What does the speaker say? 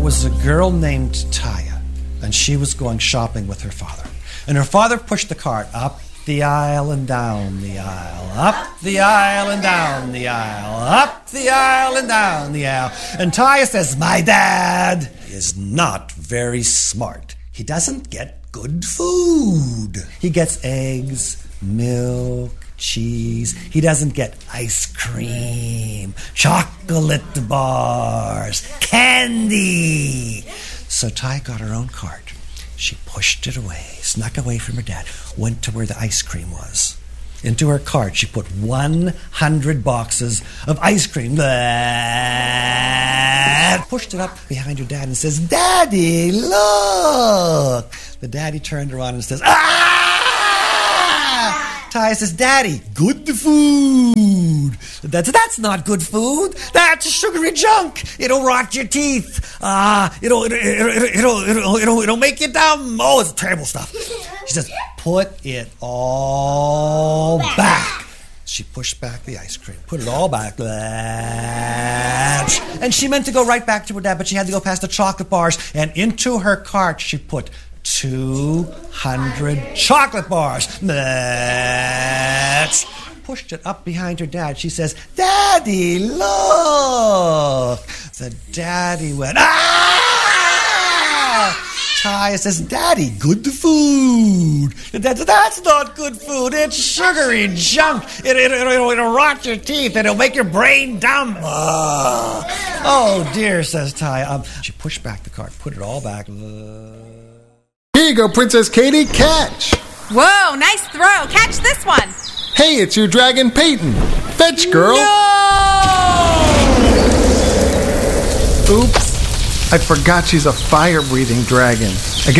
was a girl named Taya, and she was going shopping with her father. And her father pushed the cart up the aisle and down the aisle, up the aisle and down the aisle, up the aisle and down the aisle. And Taya says, "My dad is not very smart. He doesn't get good food. He gets eggs, milk, cheese. He doesn't get ice cream, chocolate bars, candy." So Taya got her own cart. She pushed it away, snuck away from her dad, went to where the ice cream was. Into her cart, she put 100 boxes of ice cream. Pushed it up behind her dad and says, "Daddy, look." The daddy turned around and says, "Ah!" Taya says, "Daddy, good food." That's not good food. That's sugary junk. It'll rot your teeth. It'll make you dumb. Oh, it's terrible stuff. She says, "Put it all back." She pushed back the ice cream, put it all back. And she meant to go right back to her dad, but she had to go past the chocolate bars, and into her cart she put 200 chocolate bars. Pushed it up behind her dad. She says, "Daddy, look." The daddy went, "Ah!" Taya says, "Daddy, good food." That's not good food. It's sugary junk. It'll rot your teeth. It'll make your brain dumb. Oh, dear, says Taya. She pushed back the cart, put it all back. Here you go, Princess Katie. Catch. Whoa, nice throw. Catch this one. Hey, it's your dragon, Peyton. Fetch, girl. No! Oops. I forgot she's a fire-breathing dragon. I guess